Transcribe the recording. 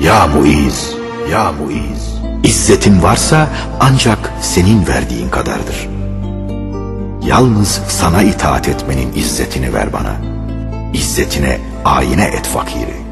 Ya Muiz, ya Muiz, İzzetin varsa ancak senin verdiğin kadardır. Yalnız sana itaat etmenin izzetini ver bana. İzzetine ayine et fakiri.